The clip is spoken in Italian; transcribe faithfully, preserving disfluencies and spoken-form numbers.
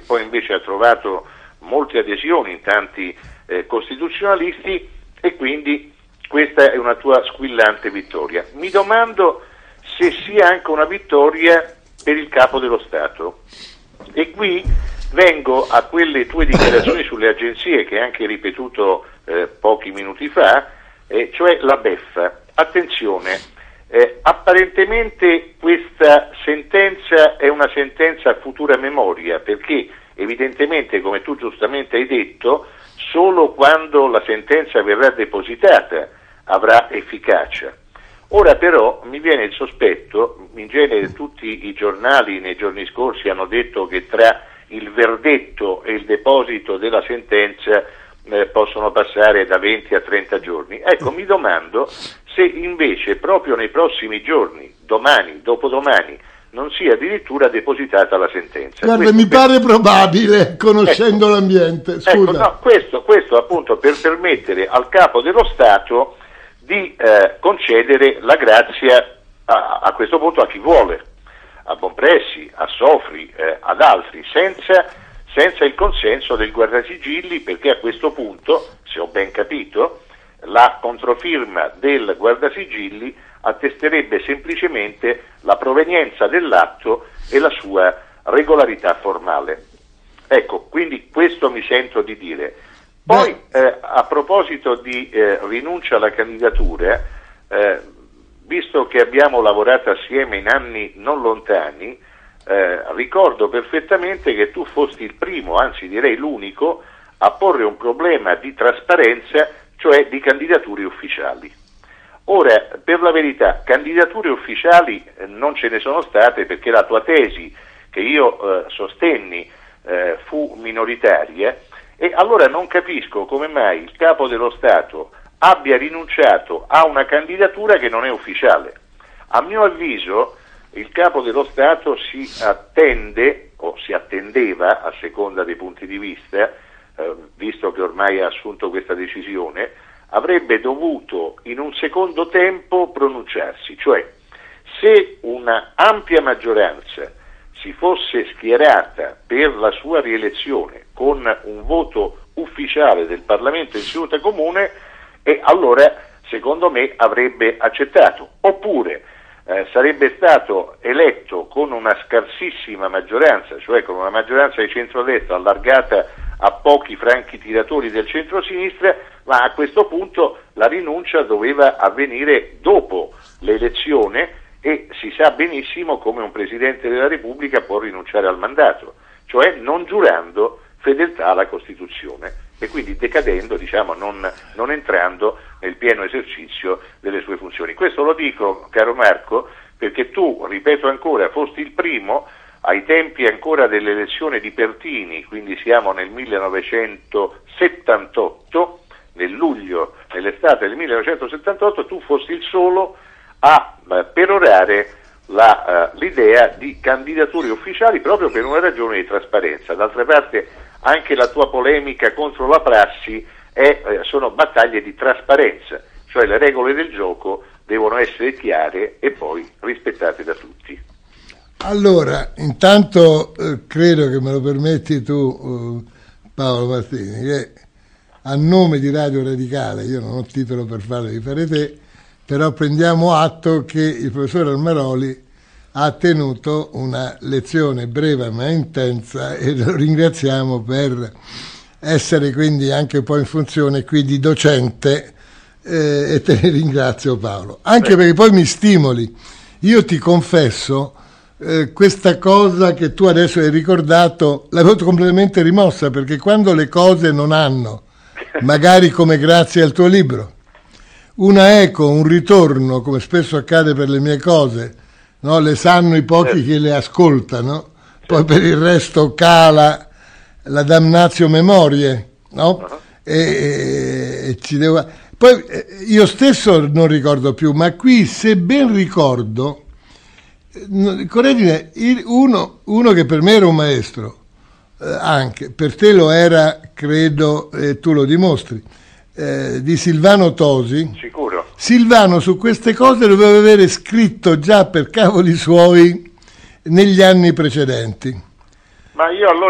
poi invece ha trovato molte adesioni in tanti eh, costituzionalisti, e quindi questa è una tua squillante vittoria. Mi domando se sia anche una vittoria per il Capo dello Stato, e qui vengo a quelle tue dichiarazioni sulle agenzie che hai anche ripetuto eh, pochi minuti fa, eh, cioè la beffa. Attenzione, eh, apparentemente questa sentenza è una sentenza a futura memoria, perché evidentemente, come tu giustamente hai detto, solo quando la sentenza verrà depositata avrà efficacia. Ora però mi viene il sospetto, in genere tutti i giornali nei giorni scorsi hanno detto che tra il verdetto e il deposito della sentenza eh, possono passare da venti a trenta giorni. Ecco, mi domando se invece proprio nei prossimi giorni, domani, dopodomani, non sia addirittura depositata la sentenza. Guarda, questo mi per... pare probabile, conoscendo ecco, l'ambiente. Scusa. Ecco, no, questo, questo appunto per permettere al Capo dello Stato di eh, concedere la grazia a, a questo punto a chi vuole, a Bompressi, a Sofri, eh, ad altri, senza, senza il consenso del Guardasigilli, perché a questo punto, se ho ben capito, la controfirma del Guardasigilli attesterebbe semplicemente la provenienza dell'atto e la sua regolarità formale. Ecco, quindi questo mi sento di dire. Poi, eh, a proposito di eh, rinuncia alla candidatura, eh, visto che abbiamo lavorato assieme in anni non lontani, eh, ricordo perfettamente che tu fosti il primo, anzi direi l'unico, a porre un problema di trasparenza, cioè di candidature ufficiali. Ora, per la verità, candidature ufficiali eh, non ce ne sono state, perché la tua tesi, che io eh, sostenni, eh, fu minoritaria, e allora non capisco come mai il Capo dello Stato abbia rinunciato a una candidatura che non è ufficiale. A mio avviso il Capo dello Stato si attende, o si attendeva, a seconda dei punti di vista, eh, visto che ormai ha assunto questa decisione, avrebbe dovuto in un secondo tempo pronunciarsi, cioè se una ampia maggioranza si fosse schierata per la sua rielezione con un voto ufficiale del Parlamento in seduta comune, e allora secondo me avrebbe accettato, oppure eh, sarebbe stato eletto con una scarsissima maggioranza, cioè con una maggioranza di centrodestra allargata a pochi franchi tiratori del centro-sinistra, ma a questo punto la rinuncia doveva avvenire dopo l'elezione, e si sa benissimo come un Presidente della Repubblica può rinunciare al mandato, cioè non giurando fedeltà alla Costituzione e quindi decadendo, diciamo, non, non entrando nel pieno esercizio delle sue funzioni. Questo lo dico, caro Marco, perché tu, ripeto ancora, fosti il primo ai tempi ancora dell'elezione di Pertini, quindi siamo nel millenovecentosettantotto, nel luglio, nell'estate del millenovecentosettantotto, tu fossi il solo a eh, perorare la, uh, l'idea di candidature ufficiali proprio per una ragione di trasparenza. D'altra parte anche la tua polemica contro la prassi è, eh, sono battaglie di trasparenza, cioè le regole del gioco devono essere chiare e poi rispettate da tutti. Allora, intanto eh, credo che me lo permetti tu, eh, Paolo Martini, che a nome di Radio Radicale, io non ho titolo per farlo di fare te, però prendiamo atto che il professor Almaroli ha tenuto una lezione breve ma intensa, e lo ringraziamo per essere quindi anche un po' in funzione qui di docente, eh, e te ne ringrazio, Paolo, anche perché poi mi stimoli. Io ti confesso, eh, questa cosa che tu adesso hai ricordato l'avevo completamente rimossa, perché quando le cose non hanno, magari come grazie al tuo libro, una eco, un ritorno, come spesso accade per le mie cose, no? Le sanno i pochi che le ascoltano, poi per il resto cala la damnatio memoriae, no? E, e ci devo... Poi io stesso non ricordo più, ma qui, se ben ricordo, correggimi, uno, uno che per me era un maestro, eh, anche per te lo era, credo, e tu lo dimostri, Eh, di Silvano Tosi. Sicuro. Silvano su queste cose doveva avere scritto già per cavoli suoi negli anni precedenti. Ma io allora